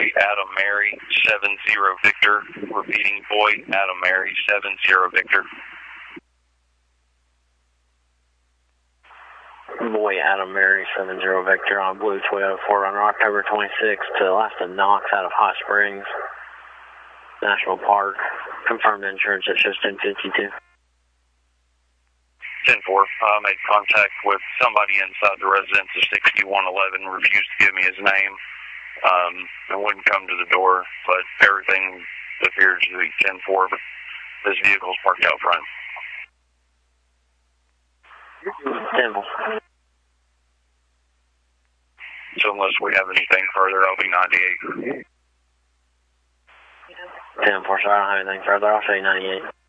Boy Adam Mary 70 Victor. Repeating, Boy Adam Mary 70 Victor. Boy Adam Mary 70 Victor on Blue Toyota 4Runner, October 26th to Alaska Knox out of Hot Springs National Park. Confirmed insurance at shows 1052. 10-4, made contact with somebody inside the residence of 6111, refused to give me his name, and wouldn't come to the door, but everything appears to be 10-4, but this vehicle's parked out front. 10-4. So unless we have anything further, I'll be 98. 10-4, so I don't have anything further. I'll show you 98.